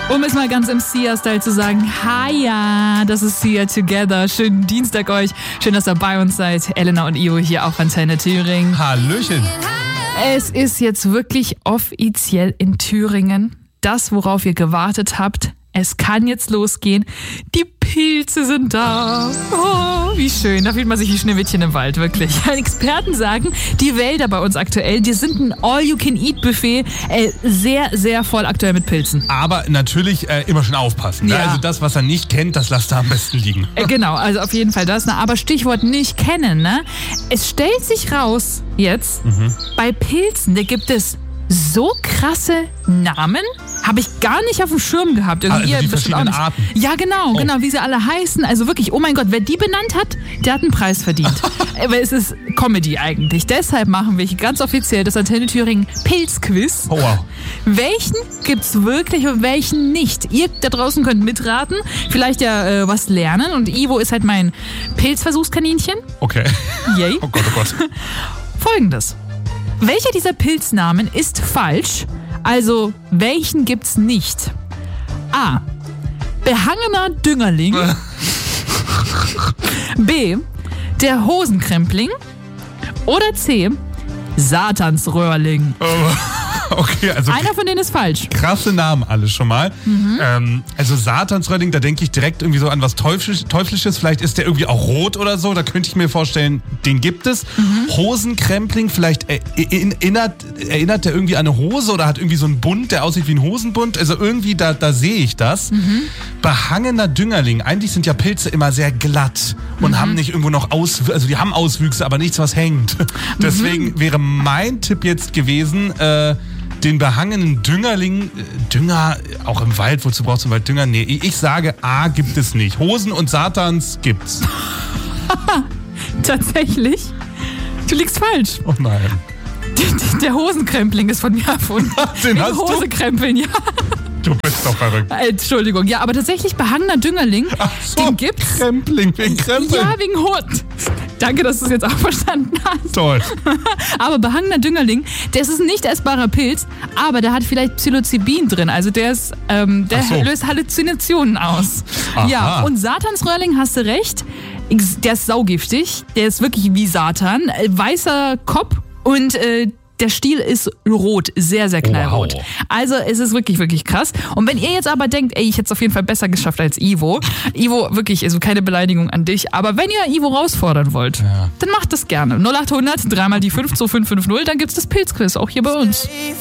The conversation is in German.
Um es mal ganz im Sia-Style zu sagen, Hiya, das ist Sia Together. Schönen Dienstag euch. Schön, dass ihr bei uns seid. Elena und Io hier auf Antenne Thüringen. Hallöchen. Es ist jetzt wirklich offiziell in Thüringen. Das, worauf ihr gewartet habt. Es kann jetzt losgehen. Die Pilze sind da. Oh, wie schön. Da fühlt man sich wie Schneewittchen im Wald, wirklich. Experten sagen, die Wälder bei uns aktuell, die sind ein All-You-Can-Eat-Buffet. Sehr, sehr voll aktuell mit Pilzen. Aber natürlich immer schon aufpassen. Ne? Ja. Also das, was er nicht kennt, das lasst er am besten liegen. Genau, also auf jeden Fall das. Ne? Aber Stichwort nicht kennen. Ne? Es stellt sich raus jetzt, bei Pilzen, da gibt es so krasse Namen, habe ich gar nicht auf dem Schirm gehabt. Also Ihr die bestimmt verschiedenen auch nicht. Arten. Ja, genau, wie sie alle heißen. Also wirklich, oh mein Gott, wer die benannt hat, der hat einen Preis verdient. Aber es ist Comedy eigentlich. Deshalb machen wir hier ganz offiziell das Antenne Thüringen Pilzquiz. Oh wow. Welchen gibt's wirklich und welchen nicht? Ihr da draußen könnt mitraten, vielleicht ja was lernen. Und Ivo ist halt mein Pilzversuchskaninchen. Okay. Yay. Oh Gott, oh Gott. Folgendes. Welcher dieser Pilznamen ist falsch? Also, welchen gibt's nicht? A. Behangener Düngerling. B. Der Hosenkrempling. Oder C. Satansröhrling. Okay, also Einer von denen ist falsch. krasse Namen alle schon mal. Also Satansröhrling, da denke ich direkt irgendwie so an was Teuflisches. Vielleicht ist der irgendwie auch rot oder so. Da könnte ich mir vorstellen, den gibt es. Hosenkrempling, vielleicht erinnert der irgendwie an eine Hose oder hat irgendwie so einen Bund, der aussieht wie ein Hosenbund. Also irgendwie, da sehe ich das. Behangener Düngerling. Eigentlich sind ja Pilze immer sehr glatt und haben nicht irgendwo noch Auswüchse. Also die haben Auswüchse, aber nichts, was hängt. Deswegen wäre mein Tipp jetzt gewesen, den behangenen Düngerling, Dünger, auch im Wald, wozu brauchst du im Wald Dünger? Nee, ich sage A, gibt es nicht. Hosen und Satans gibt's. Tatsächlich? Du liegst falsch. Oh nein. Der Hosenkrempling ist von mir erfunden. Den hast du? Hosekrempeln, ja. Du bist doch verrückt. Entschuldigung, ja, aber tatsächlich behangener Düngerling, Ach so, den gibt's. Krempling, wegen Krempeln. Ja, wegen Hund. Danke, dass du es jetzt auch verstanden hast. Toll. Aber behangener Düngerling, das ist ein nicht essbarer Pilz, aber der hat vielleicht Psilocybin drin. Also der ist, der Ach so. löst Halluzinationen aus. Aha. Ja, und Satansröhrling, hast du recht, der ist saugiftig. Der ist wirklich wie Satan. Weißer Kopf und der Stiel ist rot, sehr, sehr knallrot. Wow. Also es ist wirklich, wirklich krass. Und wenn ihr jetzt aber denkt, ey, ich hätte es auf jeden Fall besser geschafft als Ivo. Ivo, wirklich, also keine Beleidigung an dich. Aber wenn ihr Ivo herausfordern wollt, dann macht das gerne. 0800 3 mal die 5 2550, dann gibt's das Pilzquiz auch hier bei uns.